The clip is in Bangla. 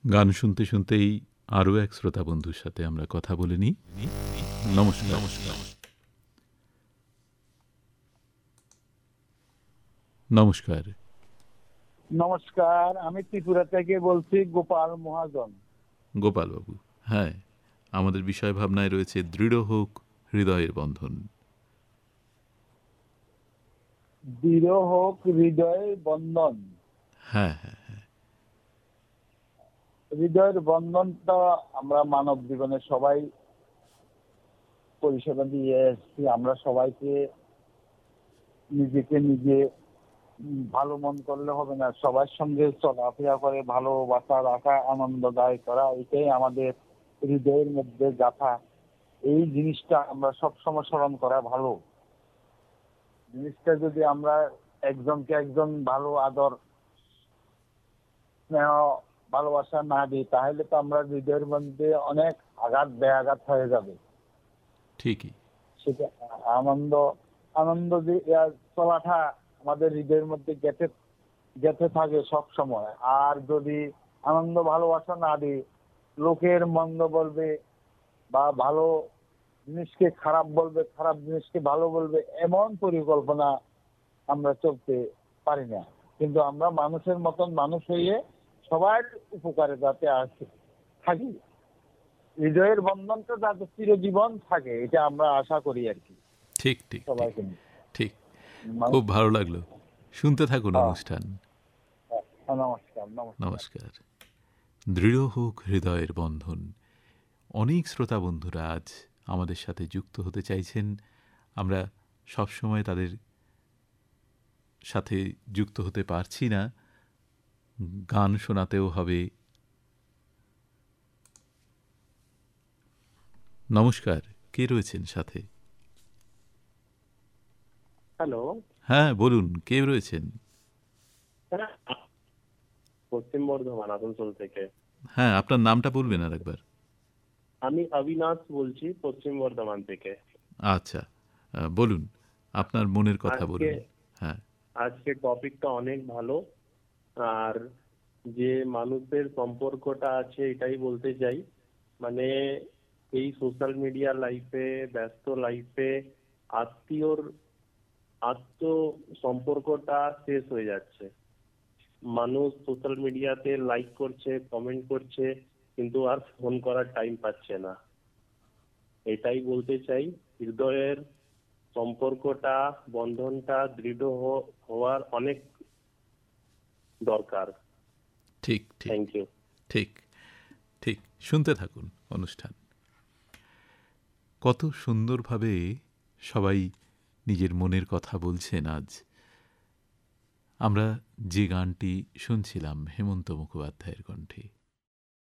গান শুনতে শুনতেই আরও এক শ্রোতা বন্ধুর সাথে আমরা কথা বলে নিই। নমস্কার। নমস্কার। নমস্কার, আমি ত্রিপুরা থেকে বলছি, গোপাল মহাজন। গোপালবাবু, হ্যাঁ, আমাদের বিষয় ভাবনায় রয়েছে দৃঢ় হোক হৃদয়ের বন্ধন। দৃঢ় হোক হৃদয়ের বন্ধন। হ্যাঁ হ্যাঁ হ্যাঁ, হৃদয়ের বন্ধনটা আমরা মানব জীবনে সবাই পরিষেবা দিয়ে এসেছি। আমরা সবাইকে নিজেকে নিজে ভালো মন করলে হবে না, সবার সঙ্গে চলাফেরা করে ভালোবাসা রাখা, আনন্দদায়ক করা, এটাই আমাদের হৃদয়ের মধ্যে গাথা। এই জিনিসটা আমরা সবসময় স্মরণ করা ভালো। জিনিসটা যদি আমরা একজনকে একজন ভালো আদর স্নেহ ভালোবাসা না দিই, তাহলে তো আমরা হৃদয়ের মধ্যে অনেক আঘাত ব্যাঘাত হয়ে যাবে। ঠিকই। সেটা আনন্দ আনন্দ যে চলাটা আমাদের হৃদয়ের মধ্যে গেঁথে গেঁথে থাকে সব সময়। আর যদি আনন্দ ভালোবাসা না দিই, লোকের মন্দ বলবে বা ভালো জিনিসকে খারাপ বলবে, খারাপ জিনিসকে ভালো বলবে, এমন পরিকল্পনা আমরা চলতে পারি না। কিন্তু আমরা মানুষের মতন মানুষ হয়ে সবার উপকারে যাতে থাকি, হৃদয়ের বন্ধনটা যাতে চিরজীবন থাকে, এটা আমরা আশা করি আর কি। ঠিক ঠিক সবাইকে ঠিক, খুব ভালো লাগলো। শুনতে থাকুন অনুষ্ঠান। নমস্কার। নমস্কার। দৃঢ় হোক হৃদয়ের বন্ধন। অনেক শ্রোতা বন্ধুরা আজ আমাদের সাথে যুক্ত হতে চাইছেন। আমরা সবসময় তাদের সাথে যুক্ত হতে পারছি না, গান শোনাতেও হবে। নমস্কার, কে রয়েছেন সাথে? হ্যালো, হ্যাঁ বলুন, কে রয়েছেন? পশ্চিম বর্ধমান আসানসোল থেকে। হ্যাঁ, আপনার নামটা বলবেন আর একবার। আমি অবিনাশ বলছি, পশ্চিম বর্ধমান থেকে। আচ্ছা, বলুন, আপনার মনের কথা বলুন। হ্যাঁ, আজকে টপিকটা অনেক ভালো। আর যে মানুষের সম্পর্কটা আছে এটাই বলতে চাই। মানে এই সোশ্যাল মিডিয়া লাইফে, ব্যস্ত লাইফে আত্ম সম্পর্কটা শেষ হয়ে যাচ্ছে। মানুষ সোশ্যাল মিডিয়াতে লাইক করছে, কমেন্ট করছে, কিন্তু আর ফোন করার টাইম পাচ্ছে না। এটাই বলতে চাই, হৃদয়ের সম্পর্কটা, বন্ধনটা দৃঢ় হওয়ার অনেক দরকার। ঠিক ঠিক, থ্যাংক ইউ। ঠিক ঠিক, শুনতে থাকুন অনুষ্ঠান। কত সুন্দরভাবে সবাই নিজের মনের কথা বলছেন আজ। আমরা যে গানটি শুনছিলাম হেমন্ত মুখোপাধ্যায়ের কণ্ঠে,